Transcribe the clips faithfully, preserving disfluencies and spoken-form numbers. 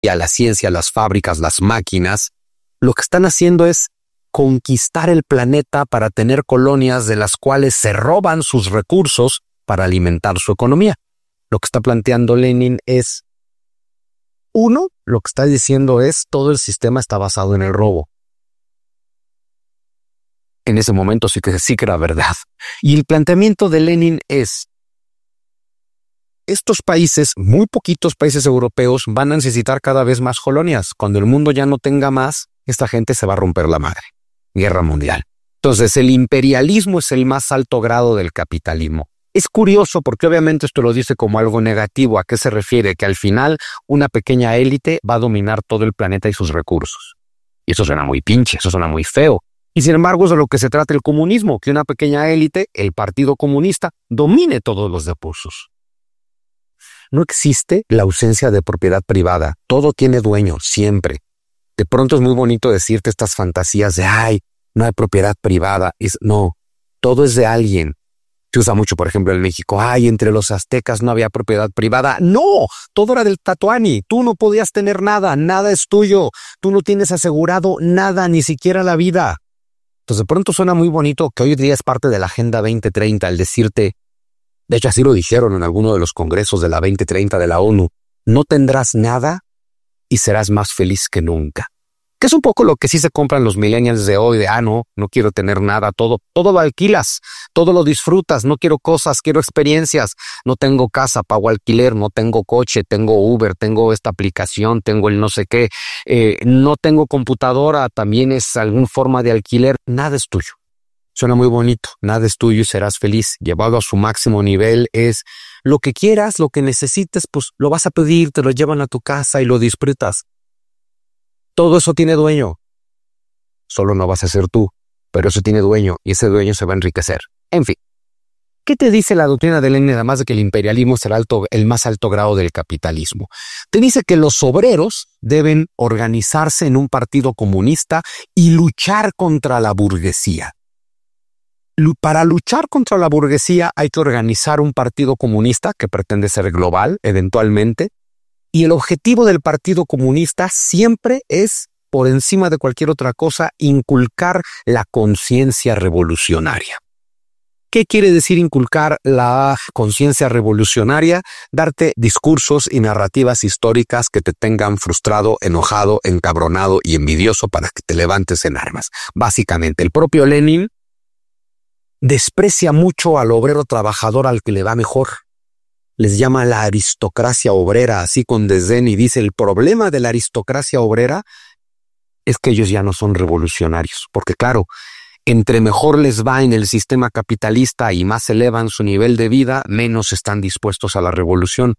la ciencia, las fábricas, las máquinas, lo que están haciendo es conquistar el planeta para tener colonias de las cuales se roban sus recursos para alimentar su economía. Lo que está planteando Lenin es, uno, lo que está diciendo es todo el sistema está basado en el robo. En ese momento sí que sí que era verdad. Y el planteamiento de Lenin es, estos países, muy poquitos países europeos, van a necesitar cada vez más colonias. Cuando el mundo ya no tenga más, esta gente se va a romper la madre. Guerra mundial. Entonces, el imperialismo es el más alto grado del capitalismo. Es curioso porque obviamente esto lo dice como algo negativo. ¿A qué se refiere? Que al final una pequeña élite va a dominar todo el planeta y sus recursos. Y eso suena muy pinche, eso suena muy feo. Y sin embargo es de lo que se trata el comunismo, que una pequeña élite, el Partido Comunista, domine todos los recursos. No existe la ausencia de propiedad privada. Todo tiene dueño, siempre. De pronto es muy bonito decirte estas fantasías de, ay, no hay propiedad privada. Es, no, todo es de alguien. Se usa mucho, por ejemplo, en México, ay, entre los aztecas no había propiedad privada. No, todo era del Tlatoani. Tú no podías tener nada, nada es tuyo. Tú no tienes asegurado nada, ni siquiera la vida. Entonces de pronto suena muy bonito que hoy día es parte de la Agenda veinte treinta, el decirte, de hecho así lo dijeron en alguno de los congresos de la veinte treinta de la ONU, no tendrás nada y serás más feliz que nunca. Que es un poco lo que sí se compran los millennials de hoy, de, ah, no, no quiero tener nada, todo, todo lo alquilas, todo lo disfrutas, no quiero cosas, quiero experiencias, no tengo casa, pago alquiler, no tengo coche, tengo Uber, tengo esta aplicación, tengo el no sé qué, eh, no tengo computadora, también es alguna forma de alquiler, nada es tuyo. Suena muy bonito, nada es tuyo y serás feliz. Llevado a su máximo nivel es lo que quieras, lo que necesites, pues lo vas a pedir, te lo llevan a tu casa y lo disfrutas. Todo eso tiene dueño. Solo no vas a ser tú, pero eso tiene dueño y ese dueño se va a enriquecer. En fin, ¿qué te dice la doctrina de Lenin además de que el imperialismo es el, alto, el más alto grado del capitalismo? Te dice que los obreros deben organizarse en un partido comunista y luchar contra la burguesía. Para luchar contra la burguesía hay que organizar un partido comunista que pretende ser global, eventualmente, y el objetivo del Partido Comunista siempre es, por encima de cualquier otra cosa, inculcar la conciencia revolucionaria. ¿Qué quiere decir inculcar la conciencia revolucionaria? Darte discursos y narrativas históricas que te tengan frustrado, enojado, encabronado y envidioso para que te levantes en armas. Básicamente, el propio Lenin desprecia mucho al obrero trabajador al que le va mejor. Les llama la aristocracia obrera, así con desdén, y dice, el problema de la aristocracia obrera es que ellos ya no son revolucionarios, porque claro, entre mejor les va en el sistema capitalista y más elevan su nivel de vida, menos están dispuestos a la revolución.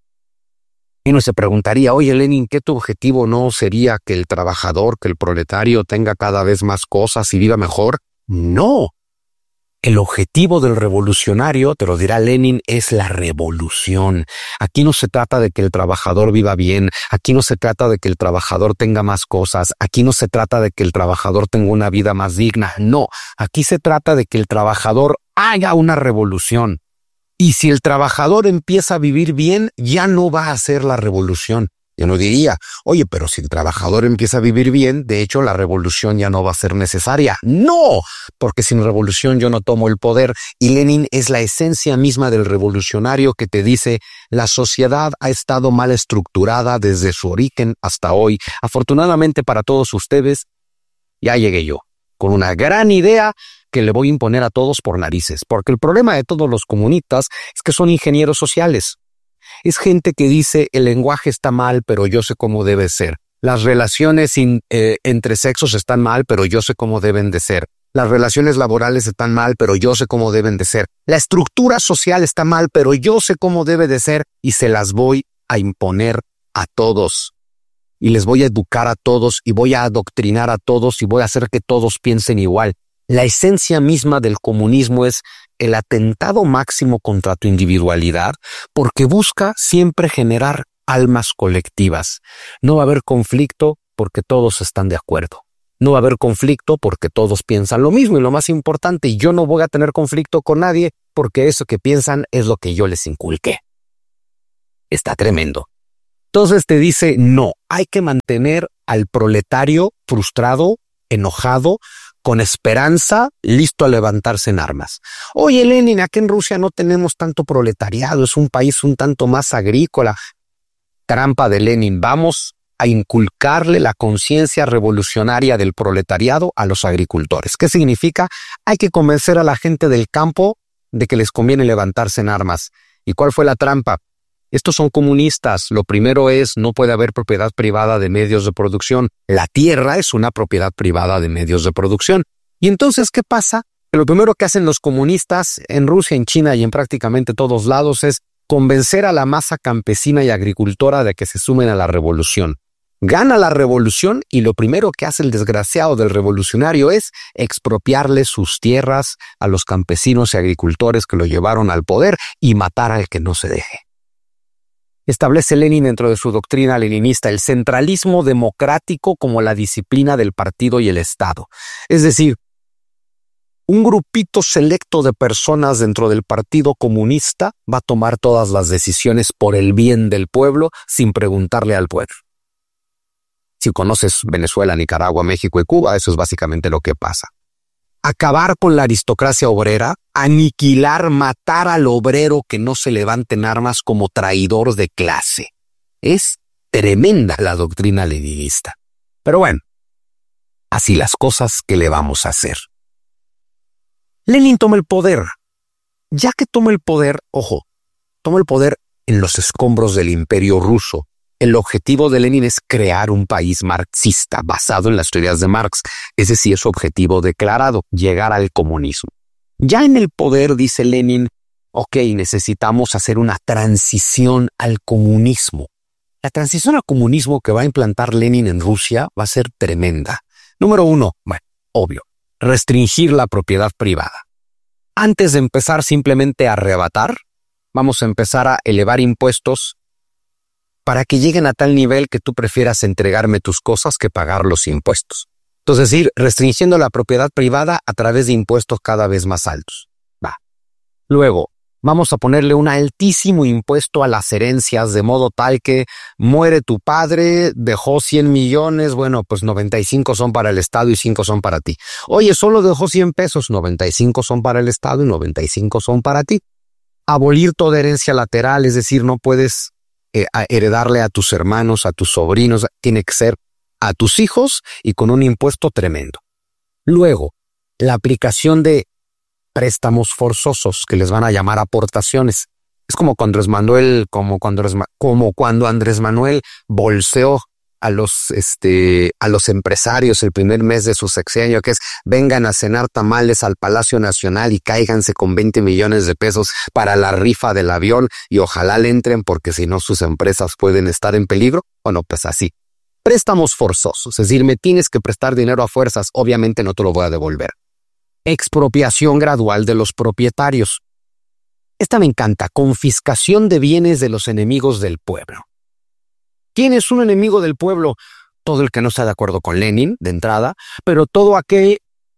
Y uno se preguntaría, oye Lenin, ¿qué tu objetivo no sería que el trabajador, que el proletario tenga cada vez más cosas y viva mejor? No. El objetivo del revolucionario, te lo dirá Lenin, es la revolución. Aquí no se trata de que el trabajador viva bien, aquí no se trata de que el trabajador tenga más cosas, aquí no se trata de que el trabajador tenga una vida más digna, no, aquí se trata de que el trabajador haga una revolución. Y si el trabajador empieza a vivir bien, ya no va a hacer la revolución. Yo no diría, oye, pero si el trabajador empieza a vivir bien, de hecho la revolución ya no va a ser necesaria. ¡No! Porque sin revolución yo no tomo el poder. Y Lenin es la esencia misma del revolucionario que te dice, la sociedad ha estado mal estructurada desde su origen hasta hoy. Afortunadamente para todos ustedes, ya llegué yo, con una gran idea que le voy a imponer a todos por narices. Porque el problema de todos los comunistas es que son ingenieros sociales. Es gente que dice el lenguaje está mal, pero yo sé cómo debe ser. Las relaciones in, eh, entre sexos están mal, pero yo sé cómo deben de ser. Las relaciones laborales están mal, pero yo sé cómo deben de ser. La estructura social está mal, pero yo sé cómo debe de ser y se las voy a imponer a todos. Y les voy a educar a todos y voy a adoctrinar a todos y voy a hacer que todos piensen igual. La esencia misma del comunismo es el atentado máximo contra tu individualidad porque busca siempre generar almas colectivas. No va a haber conflicto porque todos están de acuerdo. No va a haber conflicto porque todos piensan lo mismo y lo más importante, yo no voy a tener conflicto con nadie porque eso que piensan es lo que yo les inculqué. Está tremendo. Entonces te dice, no, hay que mantener al proletario frustrado, enojado, con esperanza, listo a levantarse en armas. Oye, Lenin, aquí en Rusia no tenemos tanto proletariado, es un país un tanto más agrícola. Trampa de Lenin, vamos a inculcarle la conciencia revolucionaria del proletariado a los agricultores. ¿Qué significa? Hay que convencer a la gente del campo de que les conviene levantarse en armas. ¿Y cuál fue la trampa? Estos son comunistas. Lo primero es, no puede haber propiedad privada de medios de producción. La tierra es una propiedad privada de medios de producción. Y entonces, ¿qué pasa? Que lo primero que hacen los comunistas en Rusia, en China y en prácticamente todos lados es convencer a la masa campesina y agricultora de que se sumen a la revolución. Gana la revolución y lo primero que hace el desgraciado del revolucionario es expropiarle sus tierras a los campesinos y agricultores que lo llevaron al poder y matar al que no se deje. Establece Lenin dentro de su doctrina leninista el centralismo democrático como la disciplina del partido y el Estado. Es decir, un grupito selecto de personas dentro del Partido Comunista va a tomar todas las decisiones por el bien del pueblo sin preguntarle al pueblo. Si conoces Venezuela, Nicaragua, México y Cuba, eso es básicamente lo que pasa. Acabar con la aristocracia obrera, aniquilar, matar al obrero que no se levante en armas como traidor de clase. Es tremenda la doctrina leninista. Pero bueno, así las cosas, ¿qué le vamos a hacer? Lenin toma el poder. Ya que toma el poder, ojo, toma el poder en los escombros del Imperio ruso. El objetivo de Lenin es crear un país marxista basado en las teorías de Marx. Ese sí es su objetivo declarado, llegar al comunismo. Ya en el poder, dice Lenin, ok, necesitamos hacer una transición al comunismo. La transición al comunismo que va a implantar Lenin en Rusia va a ser tremenda. Número uno, bueno, obvio, restringir la propiedad privada. Antes de empezar simplemente a arrebatar, vamos a empezar a elevar impuestos para que lleguen a tal nivel que tú prefieras entregarme tus cosas que pagar los impuestos. Entonces, ir restringiendo la propiedad privada a través de impuestos cada vez más altos. Va. Luego, vamos a ponerle un altísimo impuesto a las herencias, de modo tal que muere tu padre, dejó cien millones, bueno, pues noventa y cinco son para el Estado y cinco son para ti. Oye, solo dejó cien pesos, noventa y cinco son para el Estado y noventa y cinco son para ti. Abolir toda herencia lateral, es decir, no puedes Eh, a heredarle a tus hermanos, a tus sobrinos, tiene que ser a tus hijos y con un impuesto tremendo. Luego, la aplicación de préstamos forzosos que les van a llamar aportaciones. Es como cuando Andrés Manuel, como cuando, como cuando Andrés Manuel bolseó a los, este, a los empresarios el primer mes de su sexenio, que es vengan a cenar tamales al Palacio Nacional y cáiganse con veinte millones de pesos para la rifa del avión y ojalá le entren porque si no sus empresas pueden estar en peligro. Bueno, pues así. Préstamos forzosos, es decir, me tienes que prestar dinero a fuerzas, obviamente no te lo voy a devolver. Expropiación gradual de los propietarios. Esta me encanta, confiscación de bienes de los enemigos del pueblo. ¿Quién es un enemigo del pueblo? Todo el que no está de acuerdo con Lenin, de entrada, pero todo aquel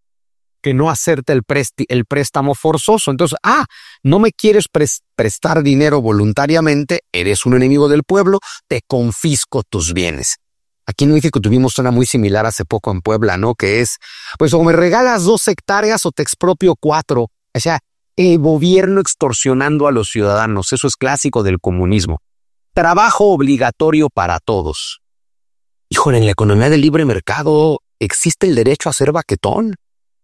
que no acepta el, presti- el préstamo forzoso. Entonces, ah, no me quieres pres- prestar dinero voluntariamente, eres un enemigo del pueblo, te confisco tus bienes. Aquí en México tuvimos una muy similar hace poco en Puebla, ¿no? Que es, pues o me regalas dos hectáreas o te expropio cuatro. O sea, el gobierno extorsionando a los ciudadanos, eso es clásico del comunismo. Trabajo obligatorio para todos. Híjole, en la economía del libre mercado existe el derecho a ser baquetón.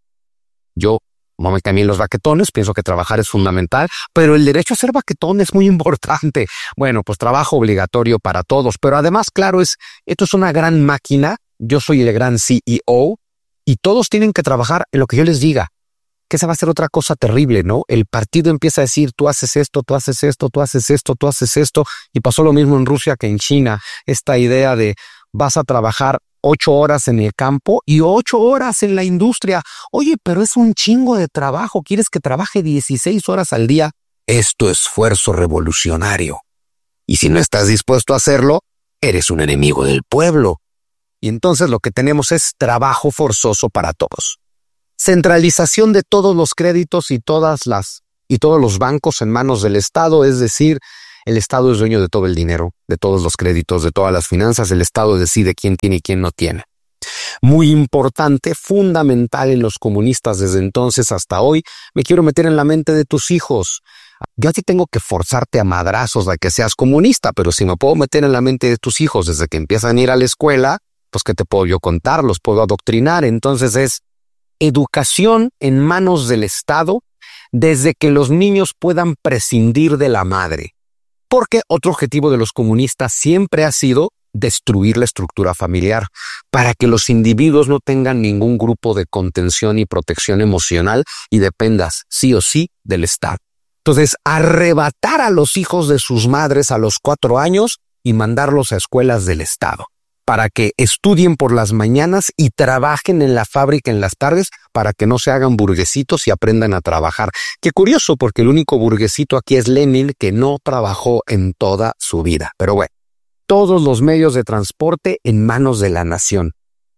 Yo no me cambié los baquetones, pienso que trabajar es fundamental, pero el derecho a ser baquetón es muy importante. Bueno, pues trabajo obligatorio para todos, pero además, claro, es esto es una gran máquina, yo soy el gran C E O y todos tienen que trabajar en lo que yo les diga. Que esa va a ser otra cosa terrible, ¿no? El partido empieza a decir, tú haces esto, tú haces esto, tú haces esto, tú haces esto, y pasó lo mismo en Rusia que en China. Esta idea de vas a trabajar ocho horas en el campo y ocho horas en la industria. Oye, pero es un chingo de trabajo, ¿quieres que trabaje dieciséis horas al día? Esto es esfuerzo revolucionario. Y si no estás dispuesto a hacerlo, eres un enemigo del pueblo. Y entonces lo que tenemos es trabajo forzoso para todos. Centralización de todos los créditos y todas las y todos los bancos en manos del Estado, es decir, el Estado es dueño de todo el dinero, de todos los créditos, de todas las finanzas. El Estado decide quién tiene y quién no tiene. Muy importante, fundamental en los comunistas desde entonces hasta hoy. Me quiero meter en la mente de tus hijos. Yo a ti tengo que forzarte a madrazos a que seas comunista, pero si me puedo meter en la mente de tus hijos desde que empiezan a ir a la escuela, pues ¿qué te puedo yo contar? Los puedo adoctrinar. Entonces es educación en manos del Estado desde que los niños puedan prescindir de la madre. Porque otro objetivo de los comunistas siempre ha sido destruir la estructura familiar para que los individuos no tengan ningún grupo de contención y protección emocional y dependas sí o sí del Estado. Entonces, arrebatar a los hijos de sus madres a los cuatro años y mandarlos a escuelas del Estado para que estudien por las mañanas y trabajen en la fábrica en las tardes para que no se hagan burguesitos y aprendan a trabajar. Qué curioso, porque el único burguesito aquí es Lenin, que no trabajó en toda su vida. Pero bueno, todos los medios de transporte en manos de la nación.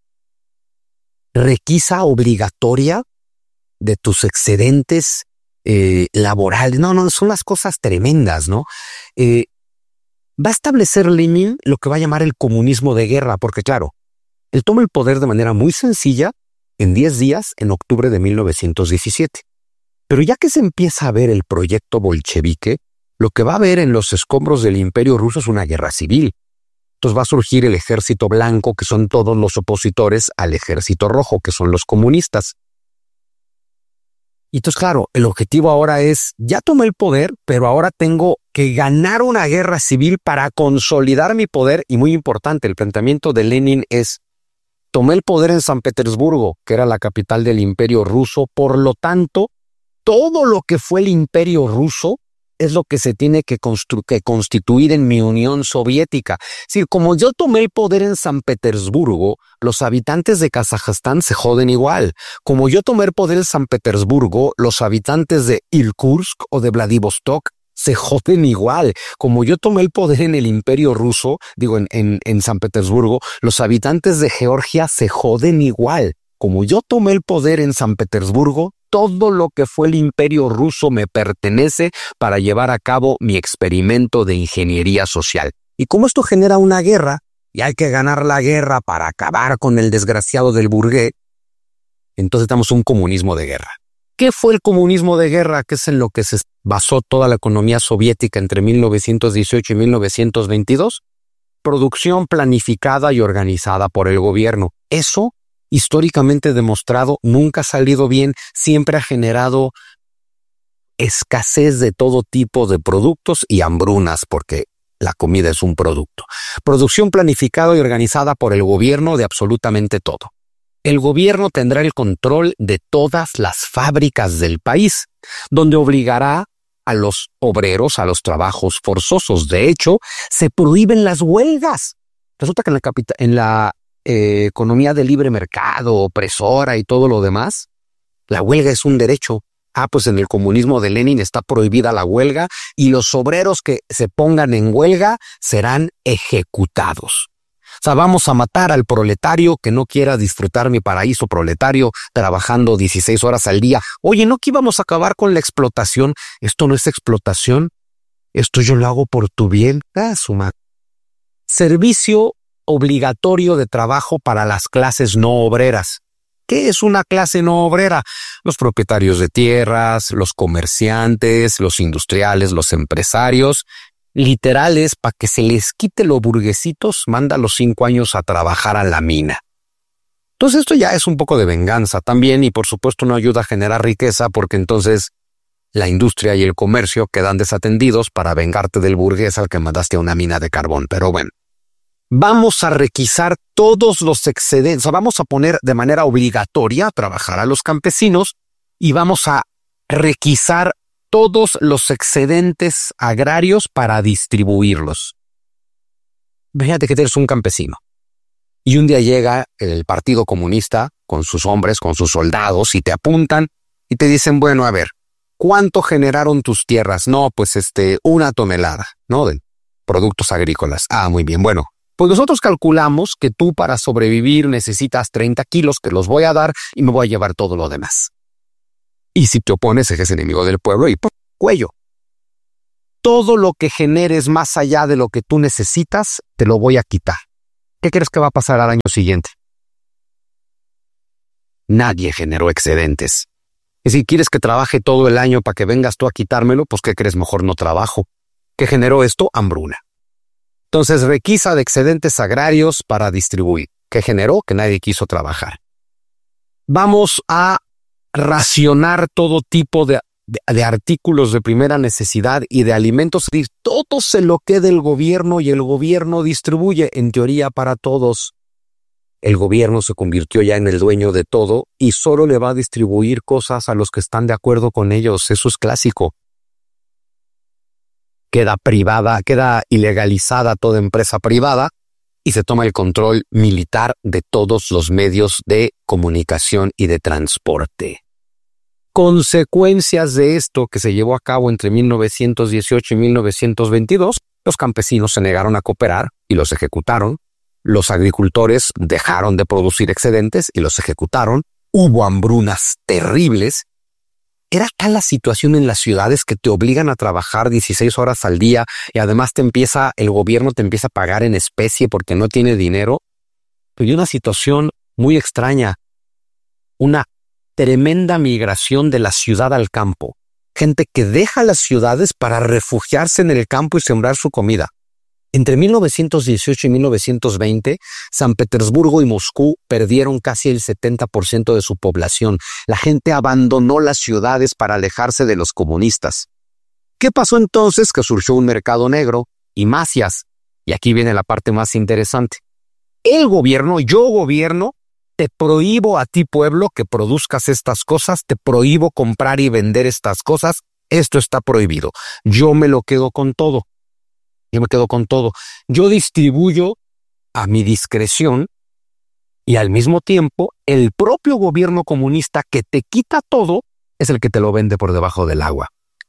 Requisa obligatoria de tus excedentes eh, laborales. No, no, son las cosas tremendas, ¿no? Eh, va a establecer Lenin lo que va a llamar el comunismo de guerra, porque claro, él toma el poder de manera muy sencilla en diez días en octubre de mil novecientos diecisiete. Pero ya que se empieza a ver el proyecto bolchevique, lo que va a haber en los escombros del Imperio Ruso es una guerra civil. Entonces va a surgir el Ejército Blanco, que son todos los opositores al Ejército Rojo, que son los comunistas. Y entonces, claro, el objetivo ahora es, ya tomé el poder, pero ahora tengo que ganar una guerra civil para consolidar mi poder. Y muy importante, el planteamiento de Lenin es, tomé el poder en San Petersburgo, que era la capital del Imperio Ruso, por lo tanto, todo lo que fue el Imperio Ruso es lo que se tiene que, que constituir en mi Unión Soviética. Es decir, como yo tomé el poder en San Petersburgo, los habitantes de Kazajstán se joden igual. Como yo tomé el poder en San Petersburgo, los habitantes de Irkutsk o de Vladivostok se joden igual. Como yo tomé el poder en el Imperio Ruso, digo, en, en, en San Petersburgo, los habitantes de Georgia se joden igual. Como yo tomé el poder en San Petersburgo, todo lo que fue el Imperio Ruso me pertenece para llevar a cabo mi experimento de ingeniería social. Y como esto genera una guerra, y hay que ganar la guerra para acabar con el desgraciado del burgués, entonces tenemos un comunismo de guerra. ¿Qué fue el comunismo de guerra? Que es en lo que se basó toda la economía soviética entre mil novecientos dieciocho y mil novecientos veintidós. Producción planificada y organizada por el gobierno. Eso, históricamente demostrado, nunca ha salido bien, siempre ha generado escasez de todo tipo de productos y hambrunas, porque la comida es un producto. Producción planificada y organizada por el gobierno de absolutamente todo. El gobierno tendrá el control de todas las fábricas del país, donde obligará a los obreros a los trabajos forzosos. De hecho, se prohíben las huelgas. Resulta que en la, capita- en la Eh, economía de libre mercado, opresora y todo lo demás, la huelga es un derecho. Ah, pues en el comunismo de Lenin está prohibida la huelga y los obreros que se pongan en huelga serán ejecutados. O sea, vamos a matar al proletario que no quiera disfrutar mi paraíso proletario trabajando dieciséis horas al día. Oye, ¿no que íbamos a acabar con la explotación? Esto no es explotación. Esto yo lo hago por tu bien. Ah, su madre. Servicio obligatorio de trabajo para las clases no obreras. ¿Qué es una clase no obrera? Los propietarios de tierras, los comerciantes, los industriales, los empresarios. Literales, para que se les quite los burguesitos, manda los cinco años a trabajar a la mina. Entonces esto ya es un poco de venganza también y por supuesto no ayuda a generar riqueza porque entonces la industria y el comercio quedan desatendidos para vengarte del burgués al que mandaste a una mina de carbón. Pero bueno. Vamos a requisar todos los excedentes, o sea, vamos a poner de manera obligatoria a trabajar a los campesinos y vamos a requisar todos los excedentes agrarios para distribuirlos. Fíjate que eres un campesino y un día llega el Partido Comunista con sus hombres, con sus soldados y te apuntan y te dicen, bueno, a ver, ¿cuánto generaron tus tierras? No, pues este, una tonelada, ¿no? De productos agrícolas. Ah, muy bien, bueno. Pues nosotros calculamos que tú para sobrevivir necesitas treinta kilos que los voy a dar y me voy a llevar todo lo demás. Y si te opones, eres enemigo del pueblo y ¡pum! Cuello. todo lo que generes más allá de lo que tú necesitas, te lo voy a quitar. ¿Qué crees que va a pasar al año siguiente? Nadie generó excedentes. Y si quieres que trabaje todo el año para que vengas tú a quitármelo, pues ¿qué crees? Mejor no trabajo. ¿Qué generó esto? Hambruna. Entonces, requisa de excedentes agrarios para distribuir. ¿Qué generó? Que nadie quiso trabajar. Vamos a racionar todo tipo de, de, de artículos de primera necesidad y de alimentos. Todo se lo queda el gobierno y el gobierno distribuye, en teoría, para todos. El gobierno se convirtió ya en el dueño de todo y solo le va a distribuir cosas a los que están de acuerdo con ellos. Eso es clásico. Queda privada, queda ilegalizada toda empresa privada y se toma el control militar de todos los medios de comunicación y de transporte. Consecuencias de esto que se llevó a cabo entre mil novecientos dieciocho y mil novecientos veintidós, los campesinos se negaron a cooperar y los ejecutaron. Los agricultores dejaron de producir excedentes y los ejecutaron. Hubo hambrunas terribles. Era tal la situación en las ciudades que te obligan a trabajar dieciséis horas al día y además te empieza, el gobierno te empieza a pagar en especie porque no tiene dinero. Pero una situación muy extraña. Una tremenda migración de la ciudad al campo. Gente que deja las ciudades para refugiarse en el campo y sembrar su comida. Entre mil novecientos dieciocho y mil novecientos veinte, San Petersburgo y Moscú perdieron casi el setenta por ciento de su población. La gente abandonó las ciudades para alejarse de los comunistas. ¿Qué pasó entonces? Que surgió un mercado negro y mafias. Y aquí viene la parte más interesante. El gobierno, yo gobierno, te prohíbo a ti pueblo que produzcas estas cosas, te prohíbo comprar y vender estas cosas. Esto está prohibido. Yo me lo quedo con todo. Yo me quedo con todo. Yo distribuyo a mi discreción y al mismo tiempo el propio gobierno comunista que te quita todo es el que te lo vende por debajo del agua.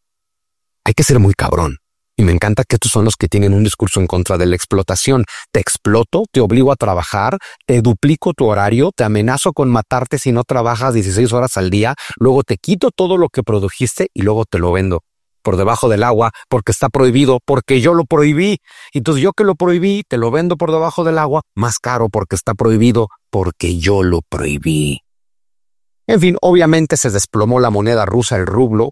Hay que ser muy cabrón. Y me encanta que estos son los que tienen un discurso en contra de la explotación. Te exploto, te obligo a trabajar, te duplico tu horario, te amenazo con matarte si no trabajas dieciséis horas al día, luego te quito todo lo que produjiste y luego te lo vendo por debajo del agua, porque está prohibido, porque yo lo prohibí. Entonces yo que lo prohibí, te lo vendo por debajo del agua, más caro porque está prohibido, porque yo lo prohibí. En fin, obviamente se desplomó la moneda rusa, el rublo.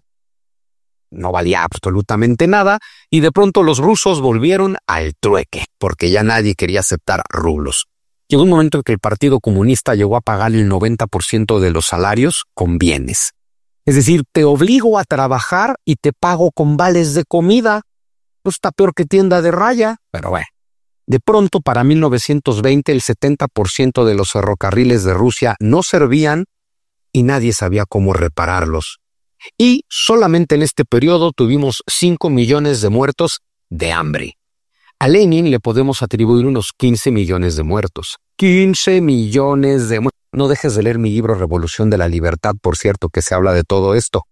No valía absolutamente nada, y de pronto los rusos volvieron al trueque, porque ya nadie quería aceptar rublos. Llegó un momento en que el Partido Comunista llegó a pagar el noventa por ciento de los salarios con bienes. Es decir, te obligo a trabajar y te pago con vales de comida. Pues está peor que tienda de raya, pero bueno. De pronto, para mil novecientos veinte, el setenta por ciento de los ferrocarriles de Rusia no servían y nadie sabía cómo repararlos. Y solamente en este periodo tuvimos cinco millones de muertos de hambre. A Lenin le podemos atribuir unos quince millones de muertos. quince millones de muertos. No dejes de leer mi libro Revolución de la Libertad, por cierto, que se habla de todo esto.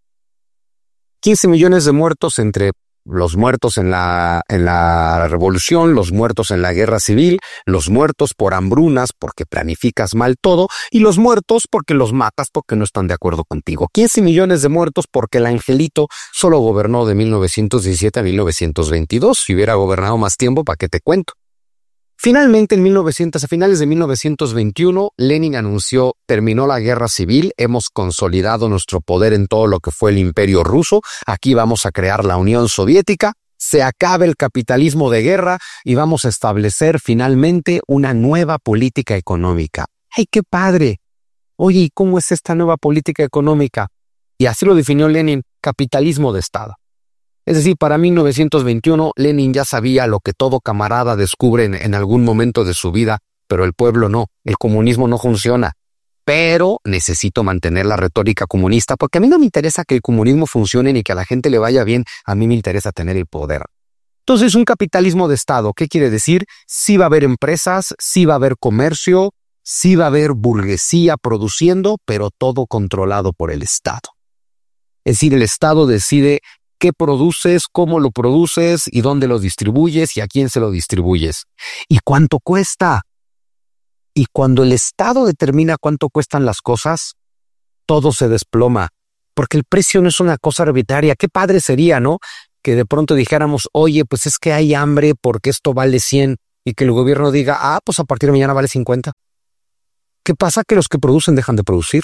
quince millones de muertos entre los muertos en la, en la revolución, los muertos en la guerra civil, los muertos por hambrunas porque planificas mal todo y los muertos porque los matas porque no están de acuerdo contigo. quince millones de muertos porque el angelito solo gobernó de mil novecientos diecisiete a mil novecientos veintidós. Si hubiera gobernado más tiempo, ¿para qué te cuento? Finalmente, en mil novecientos, a finales de mil novecientos veintiuno, Lenin anunció: terminó la guerra civil, hemos consolidado nuestro poder en todo lo que fue el Imperio Ruso, aquí vamos a crear la Unión Soviética, se acaba el capitalismo de guerra y vamos a establecer finalmente una nueva política económica. ¡Ay, qué padre! Oye, ¿y cómo es esta nueva política económica? Y así lo definió Lenin: capitalismo de Estado. Es decir, para mil novecientos veintiuno, Lenin ya sabía lo que todo camarada descubre en, en algún momento de su vida, pero el pueblo no, el comunismo no funciona. Pero necesito mantener la retórica comunista, porque a mí no me interesa que el comunismo funcione ni que a la gente le vaya bien, a mí me interesa tener el poder. Entonces, un capitalismo de Estado, ¿qué quiere decir? Sí va a haber empresas, sí va a haber comercio, sí va a haber burguesía produciendo, pero todo controlado por el Estado. Es decir, el Estado decide qué produces, cómo lo produces y dónde lo distribuyes y a quién se lo distribuyes. ¿Y cuánto cuesta? Y cuando el Estado determina cuánto cuestan las cosas, todo se desploma, porque el precio no es una cosa arbitraria. Qué padre sería, ¿no? que de pronto dijéramos, oye, pues es que hay hambre porque esto vale cien, y que el gobierno diga, ah, pues a partir de mañana vale cincuenta. ¿Qué pasa? Que los que producen dejan de producir.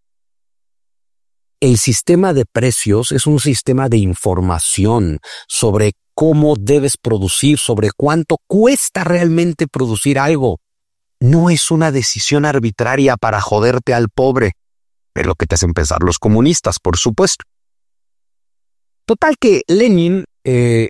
El sistema de precios es un sistema de información sobre cómo debes producir, sobre cuánto cuesta realmente producir algo. No es una decisión arbitraria para joderte al pobre. Es lo que te hacen pensar los comunistas, por supuesto. Total que Lenin, eh,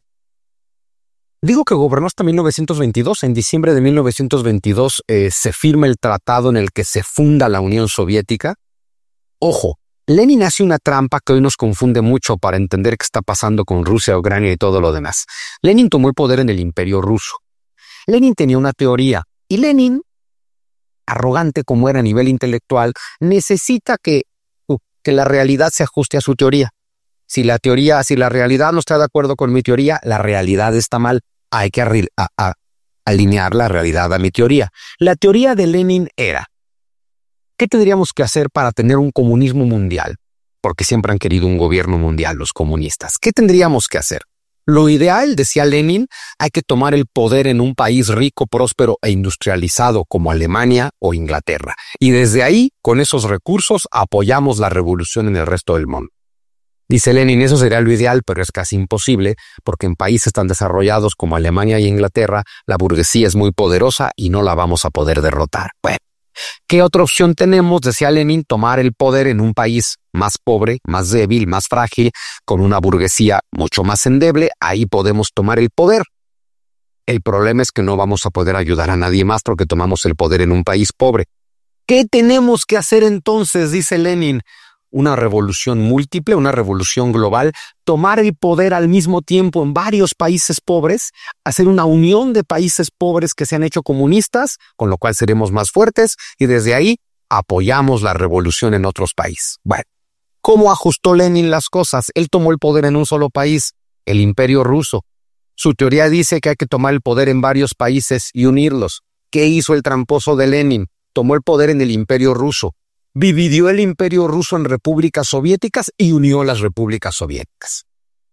digo que gobernó hasta mil novecientos veintidós. En diciembre de mil novecientos veintidós eh, se firma el tratado en el que se funda la Unión Soviética. Ojo, Lenin hace una trampa que hoy nos confunde mucho para entender qué está pasando con Rusia, Ucrania y todo lo demás. Lenin tomó el poder en el Imperio Ruso. Lenin tenía una teoría y Lenin, arrogante como era a nivel intelectual, necesita que, uh, que la realidad se ajuste a su teoría. Si la teoría, si la realidad no está de acuerdo con mi teoría, la realidad está mal. Hay que a, a, a, alinear la realidad a mi teoría. La teoría de Lenin era, ¿qué tendríamos que hacer para tener un comunismo mundial? Porque siempre han querido un gobierno mundial los comunistas. ¿Qué tendríamos que hacer? Lo ideal, decía Lenin, hay que tomar el poder en un país rico, próspero e industrializado como Alemania o Inglaterra. Y desde ahí, con esos recursos, apoyamos la revolución en el resto del mundo. Dice Lenin, eso sería lo ideal, pero es casi imposible, porque en países tan desarrollados como Alemania y Inglaterra, la burguesía es muy poderosa y no la vamos a poder derrotar. Bueno, ¿qué otra opción tenemos? Decía Lenin, tomar el poder en un país más pobre, más débil, más frágil, con una burguesía mucho más endeble. Ahí podemos tomar el poder. El problema es que no vamos a poder ayudar a nadie más porque tomamos el poder en un país pobre. ¿Qué tenemos que hacer entonces? Dice Lenin. Una revolución múltiple, una revolución global, tomar el poder al mismo tiempo en varios países pobres, hacer una unión de países pobres que se han hecho comunistas, con lo cual seremos más fuertes, y desde ahí apoyamos la revolución en otros países. Bueno, ¿cómo ajustó Lenin las cosas? Él tomó el poder en un solo país, el Imperio Ruso. Su teoría dice que hay que tomar el poder en varios países y unirlos. ¿Qué hizo el tramposo de Lenin? Tomó el poder en el Imperio Ruso. Dividió el Imperio Ruso en repúblicas soviéticas y unió las repúblicas soviéticas.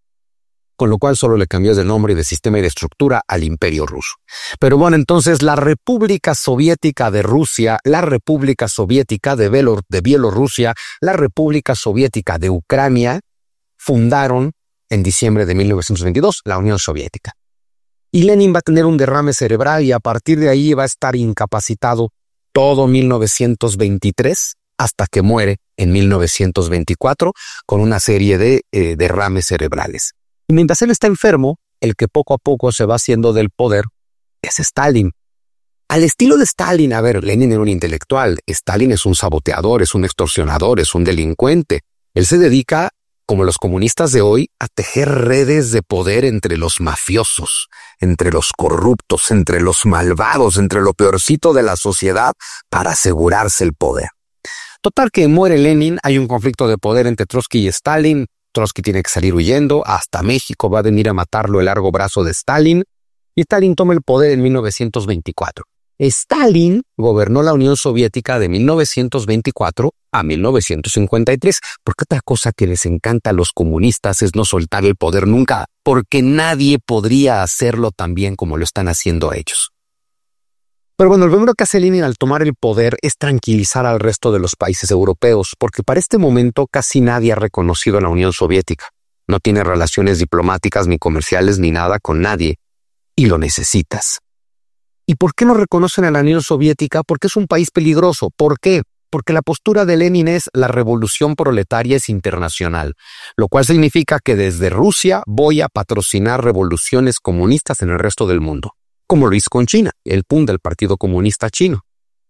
Con lo cual solo le cambió de nombre y de sistema y de estructura al Imperio Ruso. Pero bueno, entonces la República Soviética de Rusia, la República Soviética de, Bielor- de Bielorrusia, la República Soviética de Ucrania fundaron en diciembre de mil novecientos veintidós la Unión Soviética. Y Lenin va a tener un derrame cerebral y a partir de ahí va a estar incapacitado todo mil novecientos veintitrés hasta que muere en mil novecientos veinticuatro con una serie de eh, derrames cerebrales. Y mientras él está enfermo, el que poco a poco se va haciendo del poder es Stalin. Al estilo de Stalin, a ver, Lenin era un intelectual, Stalin es un saboteador, es un extorsionador, es un delincuente. Él se dedica, como los comunistas de hoy, a tejer redes de poder entre los mafiosos, entre los corruptos, entre los malvados, entre lo peorcito de la sociedad para asegurarse el poder. Total que muere Lenin, hay un conflicto de poder entre Trotsky y Stalin, Trotsky tiene que salir huyendo, hasta México va a venir a matarlo el largo brazo de Stalin, y Stalin toma el poder en mil novecientos veinticuatro. Stalin gobernó la Unión Soviética de mil novecientos veinticuatro a mil novecientos cincuenta y tres, porque otra cosa que les encanta a los comunistas es no soltar el poder nunca, porque nadie podría hacerlo tan bien como lo están haciendo ellos. Pero bueno, lo primero que hace Lenin al tomar el poder es tranquilizar al resto de los países europeos, porque para este momento casi nadie ha reconocido a la Unión Soviética. No tiene relaciones diplomáticas ni comerciales ni nada con nadie, y lo necesitas. ¿Y por qué no reconocen a la Unión Soviética? Porque es un país peligroso. ¿Por qué? Porque la postura de Lenin es la revolución proletaria es internacional, lo cual significa que desde Rusia voy a patrocinar revoluciones comunistas en el resto del mundo. Como lo hizo con China, el P U N del Partido Comunista Chino.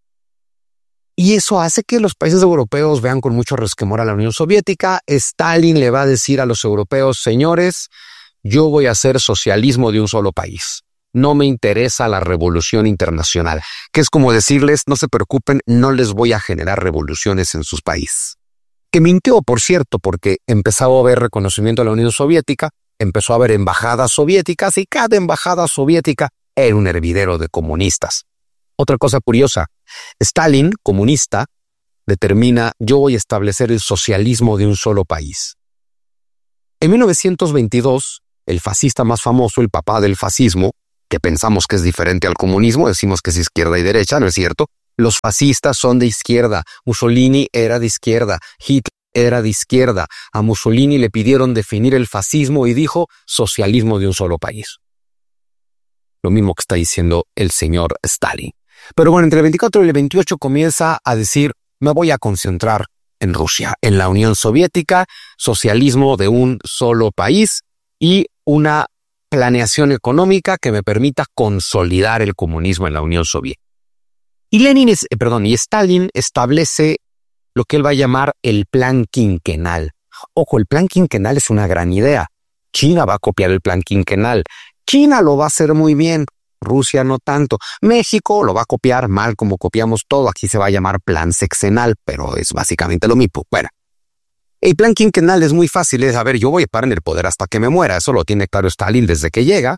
Y eso hace que los países europeos vean con mucho resquemor a la Unión Soviética. Stalin le va a decir a los europeos, señores, yo voy a hacer socialismo de un solo país. No me interesa la revolución internacional, que es como decirles, no se preocupen, no les voy a generar revoluciones en sus países. Que mintió, por cierto, porque empezó a haber reconocimiento a la Unión Soviética, empezó a haber embajadas soviéticas y cada embajada soviética era un hervidero de comunistas. Otra cosa curiosa, Stalin, comunista, determina yo voy a establecer el socialismo de un solo país. En mil novecientos veintidós, el fascista más famoso, el papá del fascismo, que pensamos que es diferente al comunismo, decimos que es izquierda y derecha, ¿no es cierto? Los fascistas son de izquierda, Mussolini era de izquierda, Hitler era de izquierda. A Mussolini le pidieron definir el fascismo y dijo socialismo de un solo país. Lo mismo que está diciendo el señor Stalin. Pero bueno, entre el veinticuatro y el veintiocho comienza a decir, me voy a concentrar en Rusia, en la Unión Soviética, socialismo de un solo país y una planeación económica que me permita consolidar el comunismo en la Unión Soviética. Y Lenin es, eh, perdón, y Stalin establece lo que él va a llamar el plan quinquenal. Ojo, el plan quinquenal es una gran idea. China va a copiar el plan quinquenal. China lo va a hacer muy bien, Rusia no tanto. México lo va a copiar mal como copiamos todo. Aquí se va a llamar plan sexenal, pero es básicamente lo mismo. Bueno, el plan quinquenal es muy fácil. Es, a ver, yo voy a estar en el poder hasta que me muera. Eso lo tiene claro Stalin desde que llega.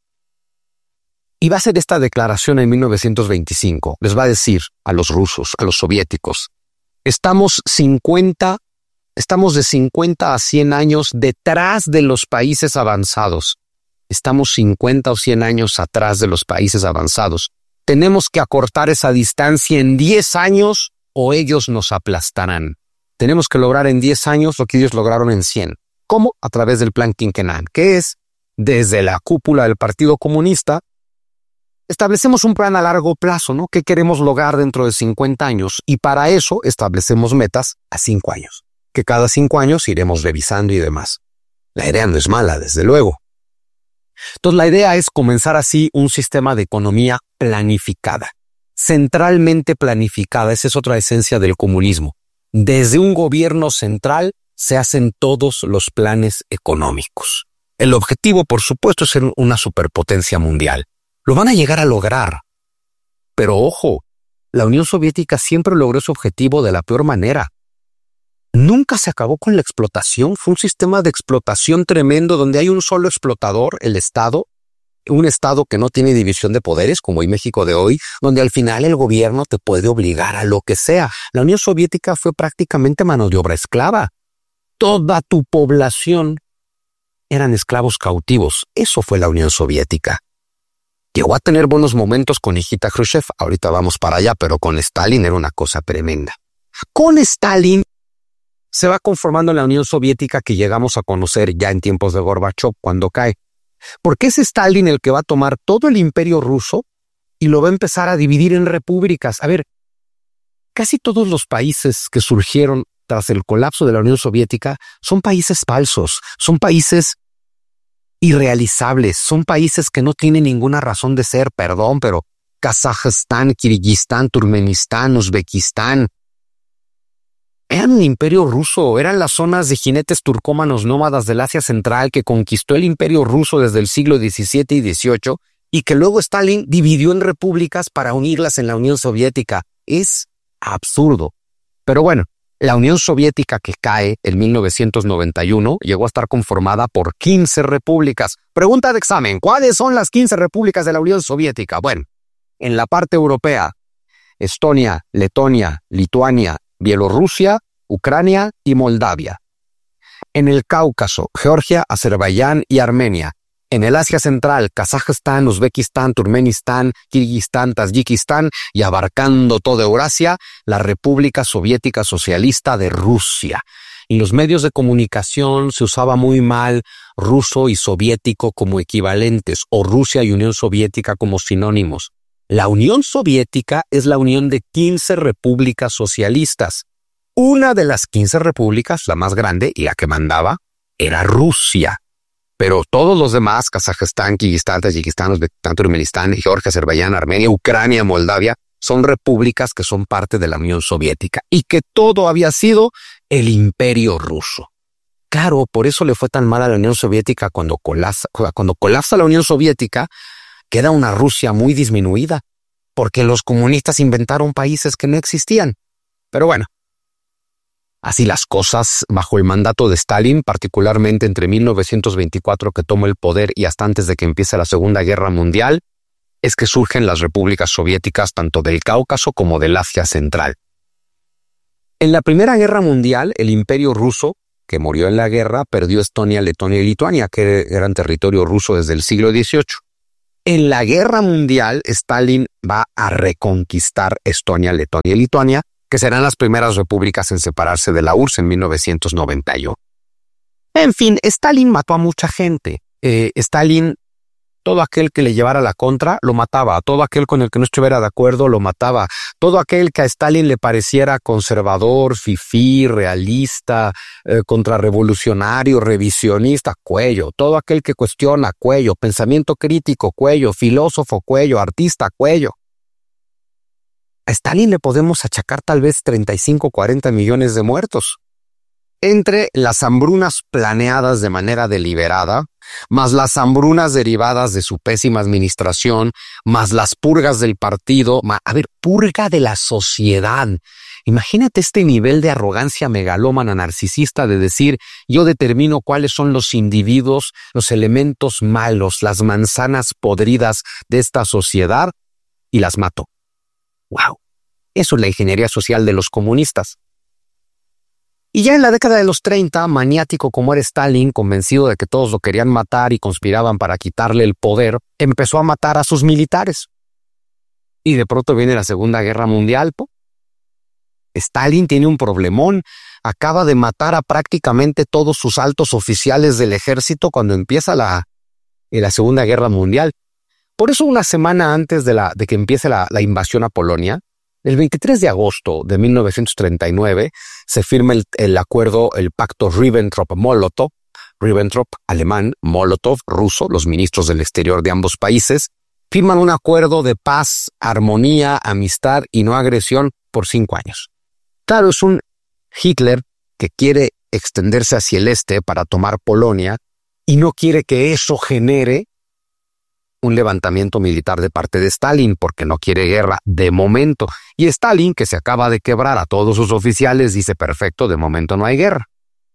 Y va a hacer esta declaración en mil novecientos veinticinco. Les va a decir a los rusos, a los soviéticos, estamos cincuenta, estamos de cincuenta a cien años detrás de los países avanzados. Estamos cincuenta o cien años atrás de los países avanzados. Tenemos que acortar esa distancia en diez años o ellos nos aplastarán. Tenemos que lograr en diez años lo que ellos lograron en cien. ¿Cómo? A través del plan quinquenal, que es, desde la cúpula del Partido Comunista, establecemos un plan a largo plazo, ¿no? ¿Qué queremos lograr dentro de cincuenta años? Y para eso establecemos metas a cinco años, que cada cinco años iremos revisando y demás. La idea no es mala, desde luego. Entonces la idea es comenzar así un sistema de economía planificada, centralmente planificada. Esa es otra esencia del comunismo. Desde un gobierno central se hacen todos los planes económicos. El objetivo, por supuesto, es ser una superpotencia mundial. Lo van a llegar a lograr. Pero ojo, la Unión Soviética siempre logró ese objetivo de la peor manera. Nunca se acabó con la explotación. Fue un sistema de explotación tremendo donde hay un solo explotador, el Estado, un Estado que no tiene división de poderes, como el México de hoy, donde al final el gobierno te puede obligar a lo que sea. La Unión Soviética fue prácticamente mano de obra esclava. Toda tu población eran esclavos cautivos. Eso fue la Unión Soviética. Llegó a tener buenos momentos con Nikita Khrushchev, ahorita vamos para allá, pero con Stalin era una cosa tremenda. Con Stalin se va conformando la Unión Soviética que llegamos a conocer ya en tiempos de Gorbachev cuando cae. Porque es Stalin el que va a tomar todo el imperio ruso y lo va a empezar a dividir en repúblicas. A ver, casi todos los países que surgieron tras el colapso de la Unión Soviética son países falsos, son países irrealizables, son países que no tienen ninguna razón de ser, perdón, pero Kazajstán, Kirguistán, Turkmenistán, Uzbekistán, eran un imperio ruso, eran las zonas de jinetes turcómanos nómadas del Asia Central que conquistó el imperio ruso desde el siglo diecisiete y dieciocho y que luego Stalin dividió en repúblicas para unirlas en la Unión Soviética. Es absurdo. Pero bueno, la Unión Soviética que cae en mil novecientos noventa y uno llegó a estar conformada por quince repúblicas. Pregunta de examen, ¿cuáles son las quince repúblicas de la Unión Soviética? Bueno, en la parte europea, Estonia, Letonia, Lituania, Bielorrusia, Ucrania y Moldavia. En el Cáucaso, Georgia, Azerbaiyán y Armenia. En el Asia Central, Kazajstán, Uzbekistán, Turkmenistán, Kirguistán, Tayikistán y abarcando toda Eurasia, la República Soviética Socialista de Rusia. En los medios de comunicación se usaba muy mal ruso y soviético como equivalentes o Rusia y Unión Soviética como sinónimos. La Unión Soviética es la unión de quince repúblicas socialistas. Una de las quince repúblicas, la más grande y la que mandaba, era Rusia. Pero todos los demás, Kazajstán, Kirguistán, Tayikistán, Uzbekistán, Turkmenistán, Georgia, Azerbaiyán, Armenia, Ucrania, Moldavia, son repúblicas que son parte de la Unión Soviética y que todo había sido el imperio ruso. Claro, por eso le fue tan mal a la Unión Soviética cuando colapsa, cuando colapsa la Unión Soviética, queda una Rusia muy disminuida, porque los comunistas inventaron países que no existían. Pero bueno, así las cosas bajo el mandato de Stalin, particularmente entre mil novecientos veinticuatro que tomó el poder y hasta antes de que empiece la Segunda Guerra Mundial, es que surgen las repúblicas soviéticas tanto del Cáucaso como del Asia Central. En la Primera Guerra Mundial, el imperio ruso que murió en la guerra, perdió Estonia, Letonia y Lituania, que eran territorio ruso desde el siglo dieciocho. En la guerra mundial, Stalin va a reconquistar Estonia, Letonia y Lituania, que serán las primeras repúblicas en separarse de la U R S S en mil novecientos noventa y uno. En fin, Stalin mató a mucha gente. Eh, Stalin, todo aquel que le llevara la contra, lo mataba. Todo aquel con el que no estuviera de acuerdo, lo mataba. Todo aquel que a Stalin le pareciera conservador, fifí, realista, eh, contrarrevolucionario, revisionista, cuello. Todo aquel que cuestiona, cuello. Pensamiento crítico, cuello. Filósofo, cuello. Artista, cuello. A Stalin le podemos achacar tal vez treinta y cinco, cuarenta millones de muertos. Entre las hambrunas planeadas de manera deliberada, más las hambrunas derivadas de su pésima administración, más las purgas del partido, ma, a ver, purga de la sociedad. Imagínate este nivel de arrogancia megalómana narcisista de decir, yo determino cuáles son los individuos, los elementos malos, las manzanas podridas de esta sociedad y las mato. ¡Wow! Eso es la ingeniería social de los comunistas. Y ya en la década de los treinta, maniático como era Stalin, convencido de que todos lo querían matar y conspiraban para quitarle el poder, empezó a matar a sus militares. Y de pronto viene la Segunda Guerra Mundial, po. Stalin tiene un problemón. Acaba de matar a prácticamente todos sus altos oficiales del ejército cuando empieza la, la Segunda Guerra Mundial. Por eso, una semana antes de, la, de que empiece la, la invasión a Polonia, el veintitrés de agosto de mil novecientos treinta y nueve se firma el, el acuerdo, el pacto Ribbentrop-Molotov, Ribbentrop alemán, Molotov ruso, los ministros del exterior de ambos países, firman un acuerdo de paz, armonía, amistad y no agresión por cinco años. Claro, es un Hitler que quiere extenderse hacia el este para tomar Polonia y no quiere que eso genere un levantamiento militar de parte de Stalin, porque no quiere guerra de momento. Y Stalin, que se acaba de quebrar a todos sus oficiales, dice, perfecto, de momento no hay guerra.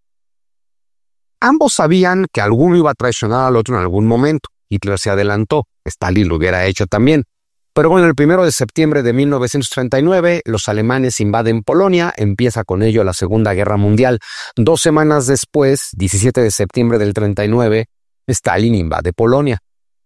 Ambos sabían que alguno iba a traicionar al otro en algún momento. Hitler se adelantó, Stalin lo hubiera hecho también. Pero bueno, el primero de septiembre de mil novecientos treinta y nueve, los alemanes invaden Polonia, empieza con ello la Segunda Guerra Mundial. Dos semanas después, diecisiete de septiembre del treinta y nueve, Stalin invade Polonia.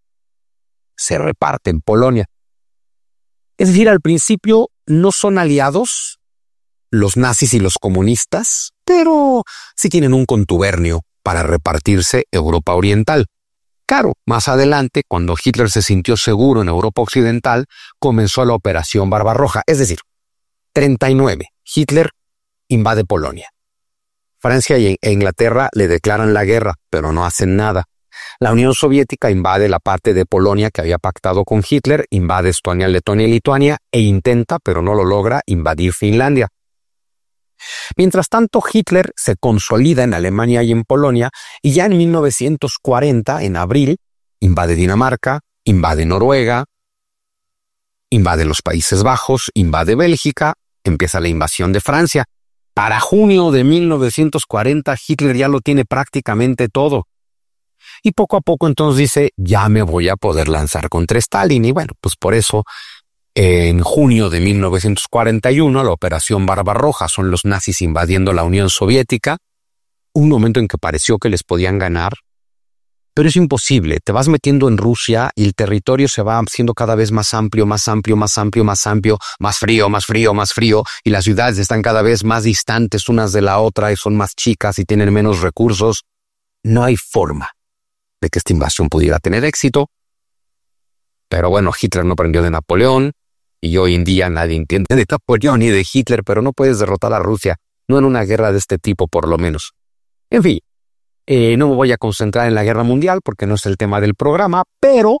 Se reparte en Polonia. Es decir, al principio no son aliados los nazis y los comunistas, pero sí tienen un contubernio para repartirse Europa Oriental. Claro, más adelante, cuando Hitler se sintió seguro en Europa Occidental, comenzó la Operación Barbarroja. Es decir, treinta y nueve, Hitler invade Polonia. Francia e Inglaterra le declaran la guerra, pero no hacen nada. La Unión Soviética invade la parte de Polonia que había pactado con Hitler, invade Estonia, Letonia y Lituania e intenta, pero no lo logra, invadir Finlandia. Mientras tanto, Hitler se consolida en Alemania y en Polonia y ya en mil novecientos cuarenta, en abril, invade Dinamarca, invade Noruega, invade los Países Bajos, invade Bélgica, empieza la invasión de Francia. Para junio de mil novecientos cuarenta, Hitler ya lo tiene prácticamente todo. Y poco a poco entonces dice, ya me voy a poder lanzar contra Stalin. Y bueno, pues por eso, en junio de mil novecientos cuarenta y uno, la Operación Barbarroja, son los nazis invadiendo la Unión Soviética, un momento en que pareció que les podían ganar, pero es imposible. Te vas metiendo en Rusia y el territorio se va haciendo cada vez más amplio, más amplio, más amplio, más amplio, más frío, más frío, más frío, y las ciudades están cada vez más distantes unas de la otra y son más chicas y tienen menos recursos. No hay forma de que esta invasión pudiera tener éxito. Pero bueno, Hitler no aprendió de Napoleón, y hoy en día nadie entiende de Napoleón ni de Hitler, pero no puedes derrotar a Rusia, no en una guerra de este tipo por lo menos. En fin, eh, no me voy a concentrar en la guerra mundial porque no es el tema del programa, pero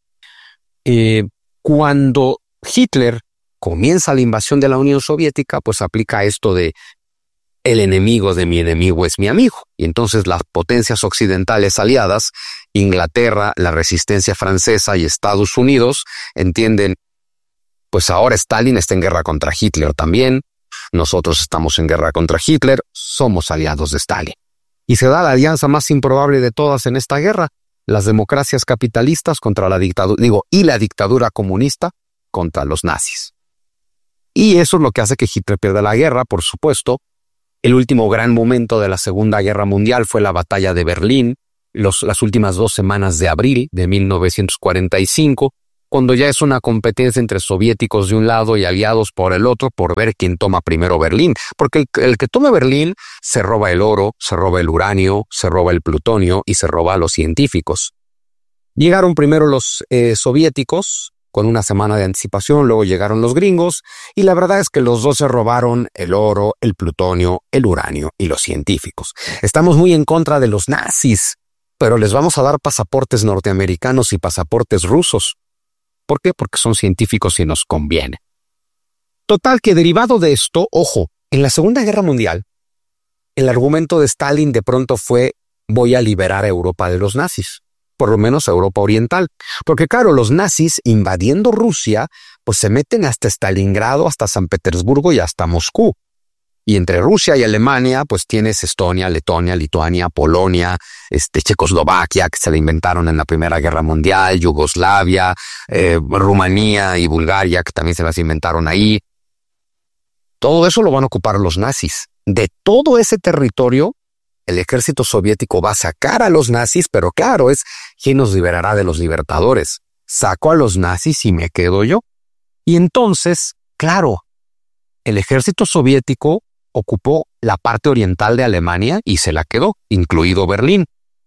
eh, cuando Hitler comienza la invasión de la Unión Soviética, pues aplica esto de el enemigo de mi enemigo es mi amigo. Y entonces las potencias occidentales aliadas, Inglaterra, la resistencia francesa y Estados Unidos, entienden, pues ahora Stalin está en guerra contra Hitler también, nosotros estamos en guerra contra Hitler, somos aliados de Stalin. Y se da la alianza más improbable de todas en esta guerra, las democracias capitalistas contra la dictadura, digo, y la dictadura comunista contra los nazis. Y eso es lo que hace que Hitler pierda la guerra, por supuesto. El último gran momento de la Segunda Guerra Mundial fue la Batalla de Berlín, los, las últimas dos semanas de abril de mil novecientos cuarenta y cinco, cuando ya es una competencia entre soviéticos de un lado y aliados por el otro por ver quién toma primero Berlín. Porque el, el que tome Berlín se roba el oro, se roba el uranio, se roba el plutonio y se roba a los científicos. Llegaron primero los eh, soviéticos con una semana de anticipación, luego llegaron los gringos y la verdad es que los dos se robaron el oro, el plutonio, el uranio y los científicos. Estamos muy en contra de los nazis, pero les vamos a dar pasaportes norteamericanos y pasaportes rusos. ¿Por qué? Porque son científicos y nos conviene. Total que derivado de esto, ojo, en la Segunda Guerra Mundial, el argumento de Stalin de pronto fue: voy a liberar a Europa de los nazis, por lo menos a Europa Oriental. Porque claro, los nazis invadiendo Rusia, pues se meten hasta Stalingrado, hasta San Petersburgo y hasta Moscú. Y entre Rusia y Alemania, pues tienes Estonia, Letonia, Lituania, Polonia, este, Checoslovaquia, que se la inventaron en la Primera Guerra Mundial, Yugoslavia, eh, Rumanía y Bulgaria, que también se las inventaron ahí. Todo eso lo van a ocupar los nazis. De todo ese territorio, el ejército soviético va a sacar a los nazis, pero claro, es ¿quién nos liberará de los libertadores? Saco a los nazis y me quedo yo. Y entonces, claro, el ejército soviético ocupó la parte oriental de Alemania y se la quedó, incluido Berlín.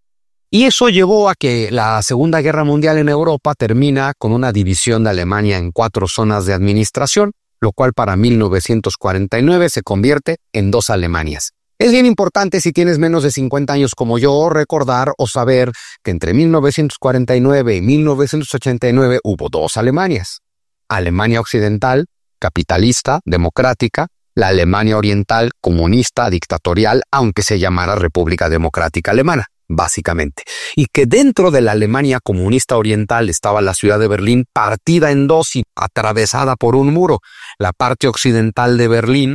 Y eso llevó a que la Segunda Guerra Mundial en Europa termina con una división de Alemania en cuatro zonas de administración, lo cual para mil novecientos cuarenta y nueve se convierte en dos Alemanias. Es bien importante, si tienes menos de cincuenta años como yo, recordar o saber que entre mil novecientos cuarenta y nueve y mil novecientos ochenta y nueve hubo dos Alemanias. Alemania Occidental, capitalista, democrática, la Alemania Oriental, comunista, dictatorial, aunque se llamara República Democrática Alemana, básicamente. Y que dentro de la Alemania comunista oriental estaba la ciudad de Berlín partida en dos y atravesada por un muro. La parte occidental de Berlín,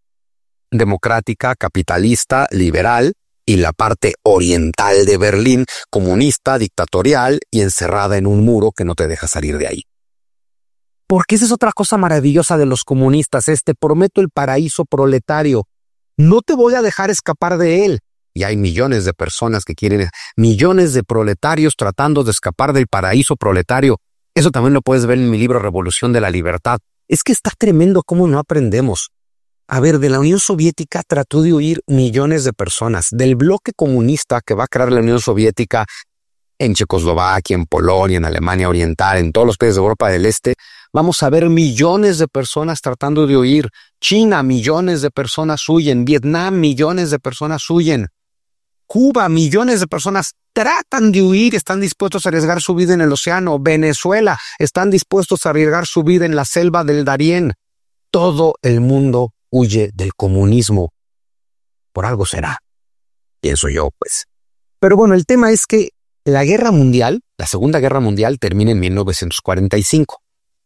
democrática, capitalista, liberal, y la parte oriental de Berlín, comunista, dictatorial y encerrada en un muro que no te deja salir de ahí. Porque esa es otra cosa maravillosa de los comunistas, es: te prometo el paraíso proletario, no te voy a dejar escapar de él. Y hay millones de personas que quieren, millones de proletarios tratando de escapar del paraíso proletario. Eso también lo puedes ver en mi libro Revolución de la Libertad. Es que está tremendo cómo no aprendemos. A ver, de la Unión Soviética trató de huir millones de personas. Del bloque comunista que va a crear la Unión Soviética en Checoslovaquia, en Polonia, en Alemania Oriental, en todos los países de Europa del Este, vamos a ver millones de personas tratando de huir. China, millones de personas huyen. Vietnam, millones de personas huyen. Cuba, millones de personas tratan de huir, están dispuestos a arriesgar su vida en el océano. Venezuela, están dispuestos a arriesgar su vida en la selva del Darién. Todo el mundo huye del comunismo. Por algo será, pienso yo, pues. Pero bueno, el tema es que la guerra mundial, la Segunda Guerra Mundial, termina en mil novecientos cuarenta y cinco.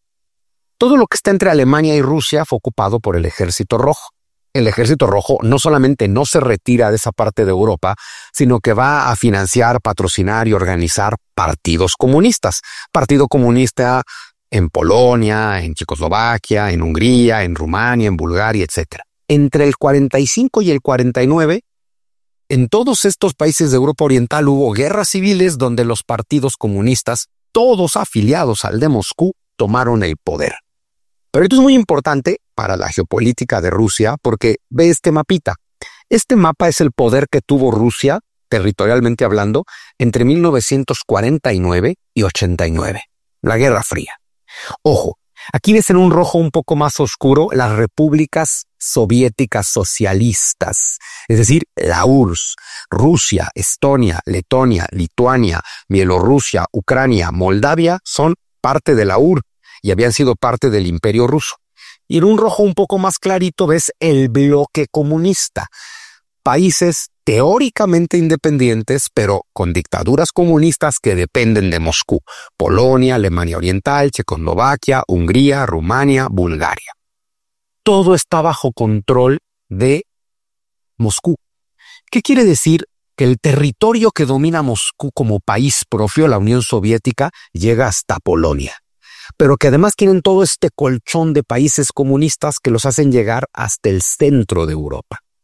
Todo lo que está entre Alemania y Rusia fue ocupado por el Ejército Rojo. El Ejército Rojo no solamente no se retira de esa parte de Europa, sino que va a financiar, patrocinar y organizar partidos comunistas. Partido comunista en Polonia, en Checoslovaquia, en Hungría, en Rumania, en Bulgaria, etcétera. Entre el cuarenta y cinco y el cuarenta y nueve, en todos estos países de Europa Oriental hubo guerras civiles donde los partidos comunistas, todos afiliados al de Moscú, tomaron el poder. Pero esto es muy importante para la geopolítica de Rusia porque ve este mapita. Este mapa es el poder que tuvo Rusia, territorialmente hablando, entre mil novecientos cuarenta y nueve y ochenta y nueve, la Guerra Fría. Ojo, aquí ves en un rojo un poco más oscuro las repúblicas soviéticas socialistas, es decir, la U R S S, Rusia, Estonia, Letonia, Lituania, Bielorrusia, Ucrania, Moldavia son parte de la U R S S y habían sido parte del Imperio Ruso. Y en un rojo un poco más clarito ves el bloque comunista, países teóricamente independientes, pero con dictaduras comunistas que dependen de Moscú: Polonia, Alemania Oriental, Checoslovaquia, Hungría, Rumania, Bulgaria. Todo está bajo control de Moscú. ¿Qué quiere decir? Que el territorio que domina Moscú como país propio, la Unión Soviética, llega hasta Polonia. Pero que además tienen todo este colchón de países comunistas que los hacen llegar hasta el centro de Europa.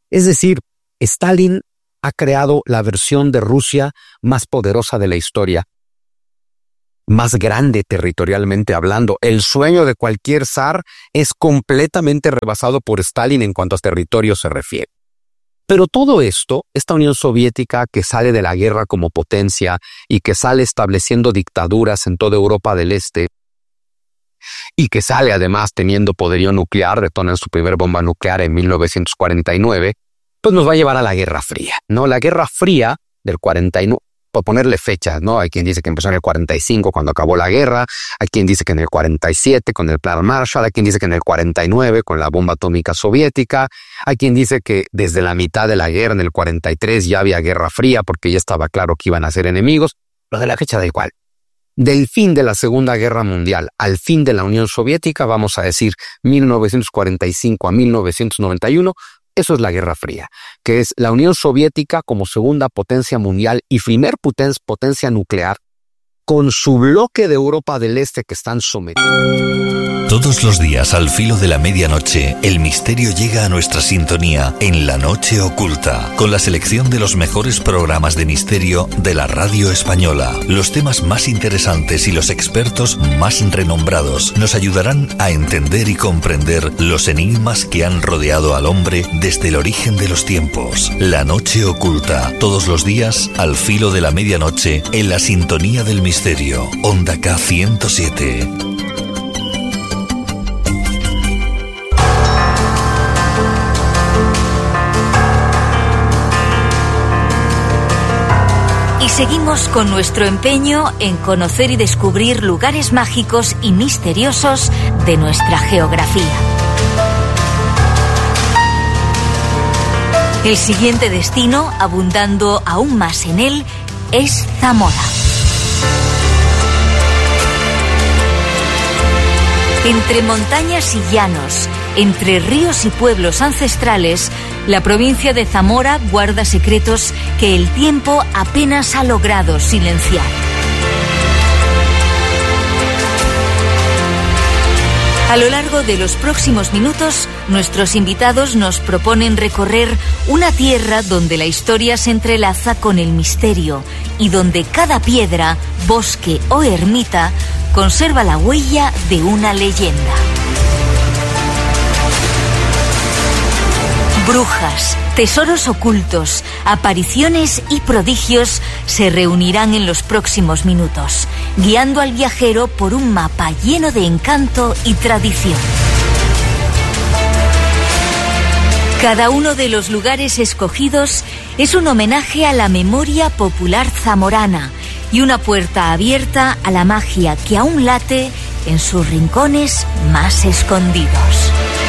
Es decir, Stalin ha creado la versión de Rusia más poderosa de la historia, más grande territorialmente hablando. El sueño de cualquier zar es completamente rebasado por Stalin en cuanto a territorio se refiere. Pero todo esto, esta Unión Soviética que sale de la guerra como potencia y que sale estableciendo dictaduras en toda Europa del Este, y que sale además teniendo poderío nuclear, detonan su primer bomba nuclear en mil novecientos cuarenta y nueve, pues nos va a llevar a la Guerra Fría, ¿no? La Guerra Fría del cuarenta y nueve, por ponerle fechas, ¿no? Hay quien dice que empezó en el cuarenta y cinco cuando acabó la guerra, hay quien dice que en el cuarenta y siete con el Plan Marshall, hay quien dice que en el cuarenta y nueve con la bomba atómica soviética, hay quien dice que desde la mitad de la guerra, en el cuarenta y tres, ya había Guerra Fría porque ya estaba claro que iban a ser enemigos. Lo de la fecha da igual. Del fin de la Segunda Guerra Mundial al fin de la Unión Soviética, vamos a decir mil novecientos cuarenta y cinco a mil novecientos noventa y uno, eso es la Guerra Fría, que es la Unión Soviética como segunda potencia mundial y primer poten- potencia nuclear, con su bloque de Europa del Este que están sometidos. Todos los días al filo de la medianoche, el misterio llega a nuestra sintonía en La Noche Oculta, con la selección de los mejores programas de misterio de la radio española. Los temas más interesantes y los expertos más renombrados nos ayudarán a entender y comprender los enigmas que han rodeado al hombre desde el origen de los tiempos. La Noche Oculta, todos los días al filo de la medianoche en la sintonía del misterio. Onda K ciento siete. Seguimos con nuestro empeño en conocer y descubrir lugares mágicos y misteriosos de nuestra geografía. El siguiente destino, abundando aún más en él, es Zamora. Entre montañas y llanos, entre ríos y pueblos ancestrales, la provincia de Zamora guarda secretos que el tiempo apenas ha logrado silenciar. A lo largo de los próximos minutos, nuestros invitados nos proponen recorrer una tierra donde la historia se entrelaza con el misterio y donde cada piedra, bosque o ermita conserva la huella de una leyenda. Brujas, tesoros ocultos, apariciones y prodigios se reunirán en los próximos minutos, guiando al viajero por un mapa lleno de encanto y tradición. Cada uno de los lugares escogidos es un homenaje a la memoria popular zamorana y una puerta abierta a la magia que aún late en sus rincones más escondidos.